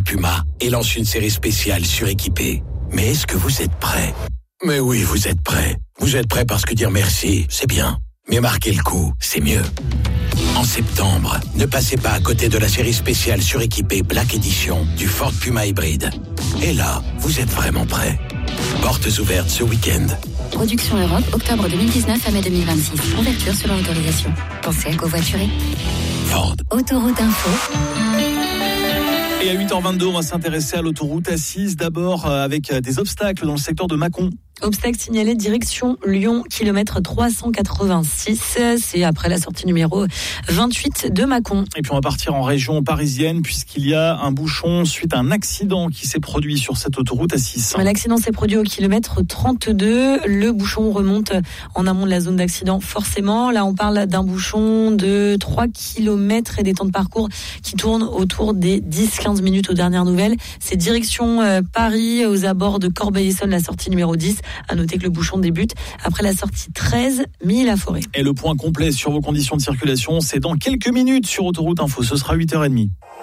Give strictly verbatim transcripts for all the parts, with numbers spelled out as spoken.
Puma et lance une série spéciale suréquipée. Mais est-ce que vous êtes prêts ? Mais oui, vous êtes prêts. Vous êtes prêts parce que dire merci, c'est bien. Mais marquer le coup, c'est mieux. En septembre, ne passez pas à côté de la série spéciale suréquipée Black Edition du Ford Puma hybride. Et là, vous êtes vraiment prêts. Portes ouvertes ce week-end. Production Europe, octobre deux mille dix-neuf à mai deux mille vingt-six. Ouverture selon autorisation. Pensez à covoiturer. Ford. Autoroute Info. Et à huit heures vingt-deux, on va s'intéresser à l'autoroute A six. D'abord, avec des obstacles dans le secteur de Mâcon. Obstacle signalé direction Lyon, kilomètre trois cent quatre-vingt-six. C'est après la sortie numéro vingt-huit de Mâcon. Et puis on va partir en région parisienne puisqu'il y a un bouchon suite à un accident qui s'est produit sur cette autoroute A six. L'accident s'est produit au kilomètre trente-deux. Le bouchon remonte en amont de la zone d'accident forcément. Là on parle d'un bouchon de trois kilomètres et des temps de parcours qui tournent autour des dix à quinze minutes aux dernières nouvelles. C'est direction Paris aux abords de Corbeil-Essonnes, la sortie numéro dix. À noter que le bouchon débute après la sortie treize, Milly-la-Forêt. Et le point complet sur vos conditions de circulation, c'est dans quelques minutes sur Autoroute Info. Ce sera huit heures trente.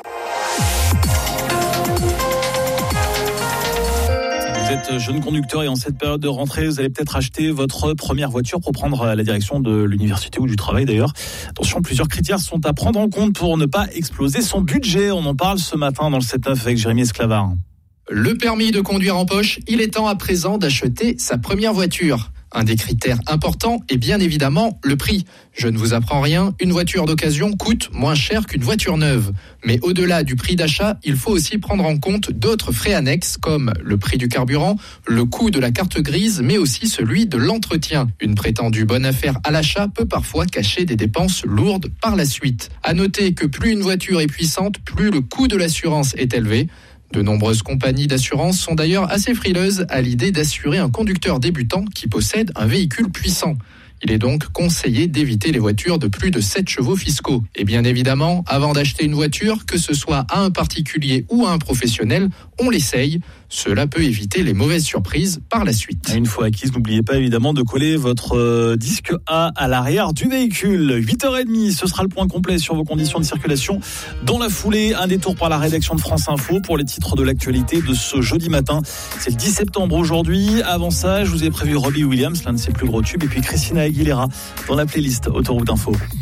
Vous êtes jeune conducteur et en cette période de rentrée, vous allez peut-être acheter votre première voiture pour prendre la direction de l'université ou du travail d'ailleurs. Attention, plusieurs critères sont à prendre en compte pour ne pas exploser son budget. On en parle ce matin dans le sept neuf avec Jérémy Esclavard. Le permis de conduire en poche, il est temps à présent d'acheter sa première voiture. Un des critères importants est bien évidemment le prix. Je ne vous apprends rien, une voiture d'occasion coûte moins cher qu'une voiture neuve. Mais au-delà du prix d'achat, il faut aussi prendre en compte d'autres frais annexes comme le prix du carburant, le coût de la carte grise, mais aussi celui de l'entretien. Une prétendue bonne affaire à l'achat peut parfois cacher des dépenses lourdes par la suite. À noter que plus une voiture est puissante, plus le coût de l'assurance est élevé. De nombreuses compagnies d'assurance sont d'ailleurs assez frileuses à l'idée d'assurer un conducteur débutant qui possède un véhicule puissant. Il est donc conseillé d'éviter les voitures de plus de sept chevaux fiscaux. Et bien évidemment, avant d'acheter une voiture, que ce soit à un particulier ou à un professionnel, on l'essaye. Cela peut éviter les mauvaises surprises par la suite. Une fois acquise, n'oubliez pas évidemment de coller votre euh, disque A à l'arrière du véhicule. huit heures trente, ce sera le point complet sur vos conditions de circulation. Dans la foulée, un détour par la rédaction de France Info pour les titres de l'actualité de ce jeudi matin. C'est le dix septembre aujourd'hui. Avant ça, je vous ai prévu Robbie Williams, l'un de ses plus gros tubes, et puis Christina Aguilera dans la playlist Autoroute Info.